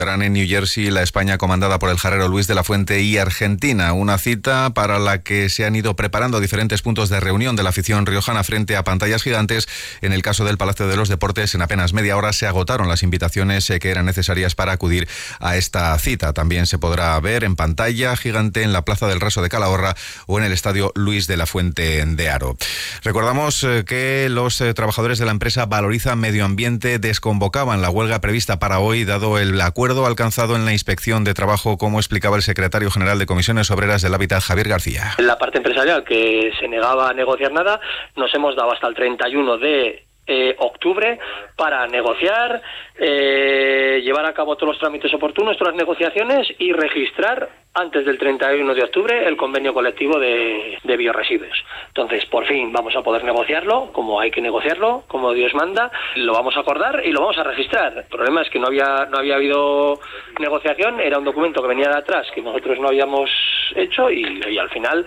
Estarán en New Jersey la España comandada por el jarrero Luis de la Fuente y Argentina, una cita para la que se han ido preparando diferentes puntos de reunión de la afición riojana frente a pantallas gigantes. En el caso del Palacio de los Deportes, en apenas media hora se agotaron las invitaciones que eran necesarias para acudir a esta cita. También se podrá ver en pantalla gigante en la Plaza del Raso de Calahorra o en el Estadio Luis de la Fuente de Haro. Recordamos que los trabajadores de la empresa Valoriza Medio Ambiente desconvocaban la huelga prevista para hoy, dado el acuerdo alcanzado en la inspección de trabajo, como explicaba el secretario general de Comisiones Obreras del Hábitat, Javier García. La parte empresarial que se negaba a negociar nada, nos hemos dado hasta el 31 de octubre para negociar, llevar a cabo todos los trámites oportunos, todas las negociaciones y registrar antes del 31 de octubre el convenio colectivo de biorresiduos. Entonces, por fin vamos a poder negociarlo, como hay que negociarlo, como Dios manda, lo vamos a acordar y lo vamos a registrar. El problema es que no había habido negociación, era un documento que venía de atrás que nosotros no habíamos hecho y al final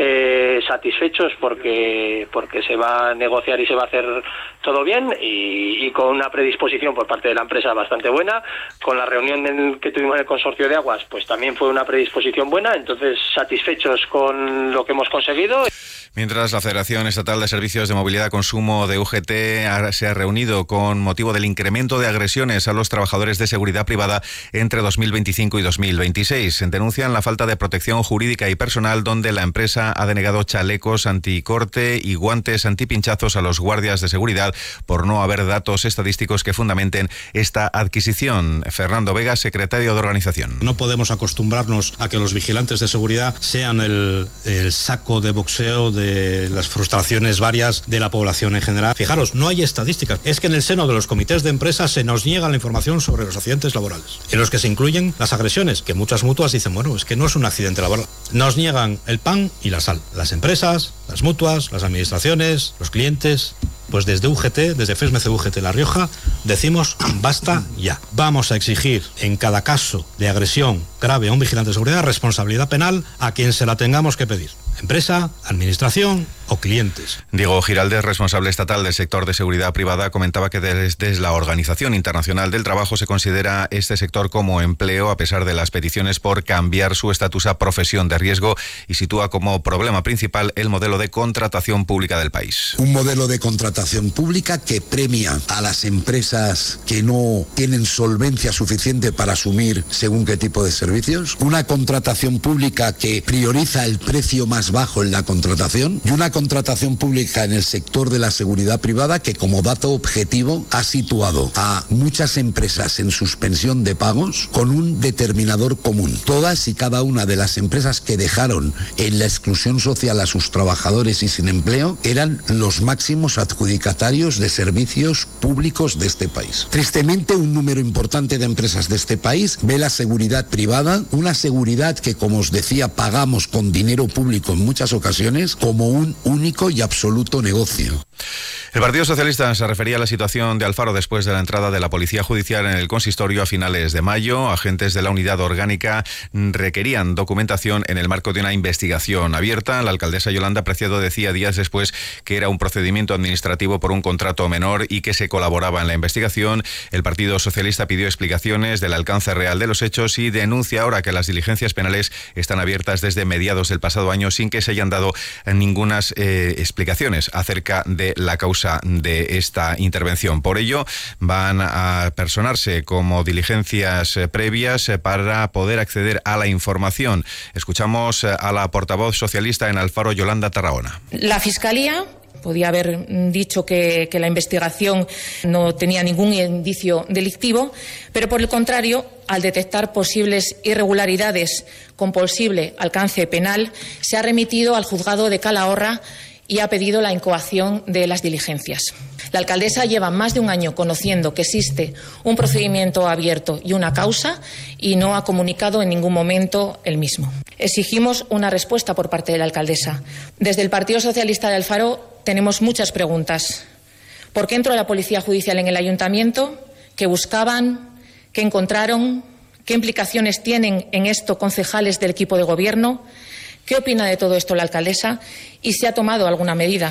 satisfechos porque se va a negociar y se va a hacer todo bien y con una predisposición por parte de la empresa bastante buena. Con la reunión que tuvimos en el consorcio de aguas, pues también fue una predisposición buena, entonces satisfechos con lo que hemos conseguido. Mientras, la Federación Estatal de Servicios de Movilidad Consumo de UGT se ha reunido con motivo del incremento de agresiones a los trabajadores de seguridad privada entre 2025 y 2026. Denuncian la falta de protección jurídica y personal, donde la empresa ha denegado chalecos anticorte y guantes antipinchazos a los guardias de seguridad por no haber datos estadísticos que fundamenten esta adquisición. Fernando Vega, secretario de organización. No podemos acostumbrarnos a que los vigilantes de seguridad sean el saco de boxeo de las frustraciones varias de la población en general. Fijaros, no hay estadísticas. Es que en el seno de los comités de empresa se nos niega la información sobre los accidentes laborales, en los que se incluyen las agresiones, que muchas mutuas dicen, bueno, es que no es un accidente laboral. Nos niegan el pan y la sal. Las empresas, las mutuas, las administraciones, los clientes. Pues desde UGT, desde FESMC UGT La Rioja, decimos basta ya. Vamos a exigir en cada caso de agresión grave a un vigilante de seguridad responsabilidad penal a quien se la tengamos que pedir. Empresa, administración o clientes. Diego Giraldez, responsable estatal del sector de seguridad privada, comentaba que desde la Organización Internacional del Trabajo se considera este sector como empleo a pesar de las peticiones por cambiar su estatus a profesión de riesgo, y sitúa como problema principal el modelo de contratación pública del país. Un modelo de contratación pública que premia a las empresas que no tienen solvencia suficiente para asumir según qué tipo de servicios, una contratación pública que prioriza el precio más bajo en la contratación y una contratación pública en el sector de la seguridad privada que, como dato objetivo, ha situado a muchas empresas en suspensión de pagos con un determinador común. Todas y cada una de las empresas que dejaron en la exclusión social a sus trabajadores y sin empleo eran los máximos adjudicatarios de servicios públicos de este país. Tristemente, un número importante de empresas de este país ve la seguridad privada, una seguridad que, como os decía, pagamos con dinero público en muchas ocasiones, como un único y absoluto negocio. El Partido Socialista se refería a la situación de Alfaro después de la entrada de la Policía Judicial en el consistorio a finales de mayo. Agentes de la unidad orgánica requerían documentación en el marco de una investigación abierta. La alcaldesa Yolanda Preciado decía días después que era un procedimiento administrativo por un contrato menor y que se colaboraba en la investigación. El Partido Socialista pidió explicaciones del alcance real de los hechos y denuncia ahora que las diligencias penales están abiertas desde mediados del pasado año sin que se hayan dado ninguna explicaciones acerca de la causa de esta intervención. Por ello, van a personarse como diligencias previas para poder acceder a la información. Escuchamos a la portavoz socialista en Alfaro, Yolanda Tarragona. La Fiscalía podía haber dicho que la investigación no tenía ningún indicio delictivo, pero por el contrario, al detectar posibles irregularidades con posible alcance penal, se ha remitido al juzgado de Calahorra y ha pedido la incoación de las diligencias. La alcaldesa lleva más de un año conociendo que existe un procedimiento abierto y una causa y no ha comunicado en ningún momento el mismo. Exigimos una respuesta por parte de la alcaldesa. Desde el Partido Socialista de Alfaro tenemos muchas preguntas. ¿Por qué entró la Policía Judicial en el Ayuntamiento? ¿Qué buscaban? ¿Qué encontraron? ¿Qué implicaciones tienen en esto concejales del equipo de gobierno? ¿Qué opina de todo esto la alcaldesa? ¿Y si ha tomado alguna medida?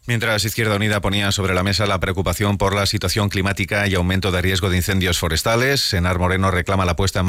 Mientras Izquierda Unida ponía sobre la mesa la preocupación por la situación climática y aumento de riesgo de incendios forestales, Enar Moreno reclama la puesta en